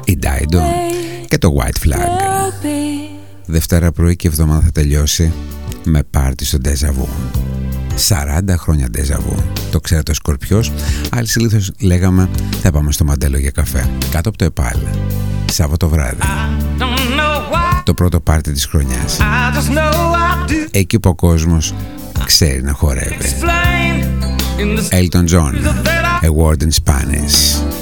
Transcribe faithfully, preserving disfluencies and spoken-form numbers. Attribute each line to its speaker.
Speaker 1: η Dido και το White Flag. Δευτέρα πρωί και η εβδομάδα θα τελειώσει με πάρτι στο Deja Vu. σαράντα χρόνια Deja Vu. Το ξέρετε ο Σκορπιός. Άλλοι συνήθως λέγαμε θα πάμε στο Μαντέλο για καφέ. Κάτω από το ΕΠΑΛ. Σάββατο βράδυ. Το πρώτο πάρτι της χρονιάς. Εκεί που ο κόσμος ξέρει να χορεύει. Elton John, A Word in Spanish.